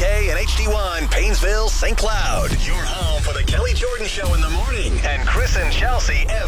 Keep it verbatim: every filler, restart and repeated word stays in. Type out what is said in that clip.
K and H D one, Paynesville, Saint Cloud. Your home for the Kelly Jordan Show in the morning. And Chris and Chelsea every